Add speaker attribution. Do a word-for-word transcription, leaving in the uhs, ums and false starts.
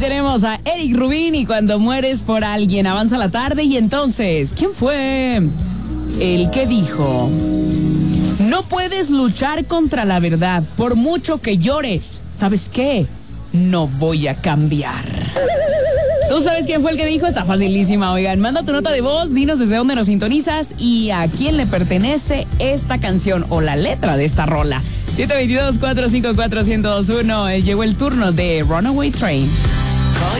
Speaker 1: tenemos a Eric Rubin y Cuando mueres por alguien. Avanza la tarde y entonces, ¿quién fue el que dijo? No puedes luchar contra la verdad, por mucho que llores. ¿Sabes qué? No voy a cambiar. ¿Tú sabes quién fue el que dijo? Está facilísima, oigan. Manda tu nota de voz, dinos desde dónde nos sintonizas y a quién le pertenece esta canción o la letra de esta rola. siete dos dos, cuatro cinco cuatro, uno cero dos uno. Llegó el turno de Runaway Train.